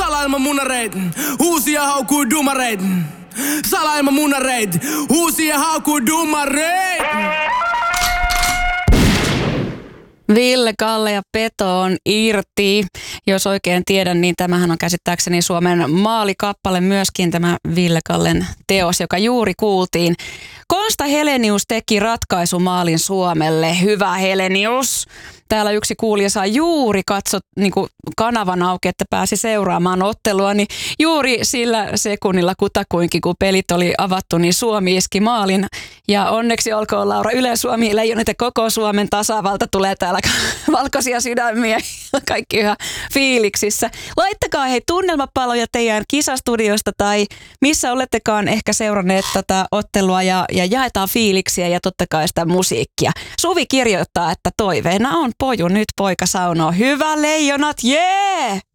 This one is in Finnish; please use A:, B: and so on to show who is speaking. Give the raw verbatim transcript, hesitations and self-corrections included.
A: Salailman munareit, uusia haukuu dumareit. Salailman munareit, uusia haukuu dumareit.
B: Ville, Kalle ja Peto on irti. Jos oikein tiedän, niin tämähän on käsittääkseni Suomen maalikappale myöskin, tämä Ville Kallen teos, joka juuri kuultiin. Konsta Helenius teki ratkaisumaalin Suomelle. Hyvä Helenius! Täällä yksi kuulija saa juuri katsot niin kuin kanavan auki, että pääsi seuraamaan ottelua, niin juuri sillä sekunnilla kutakuinkin, kun pelit oli avattu, niin Suomi iski maalin. Ja onneksi olkoon Laura Yle Suomi, Leijonat ja koko Suomen tasavalta tulee täällä valkoisia sydämiä ja kaikki ihan fiiliksissä. Laittakaa hei tunnelmapaloja teidän kisastudiosta tai missä olettekaan ehkä seuranneet tätä ottelua ja, ja jaetaan fiiliksiä ja totta kai sitä musiikkia. Suvi kirjoittaa, että toiveena on poju nyt poika saunoo. Hyvä Leijonat, jee! Yeah!